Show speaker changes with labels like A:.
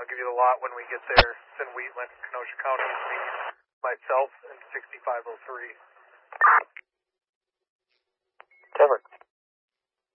A: I'll give you the lot when we get there. It's in Wheatland, Kenosha County. It's me, myself, and 6503.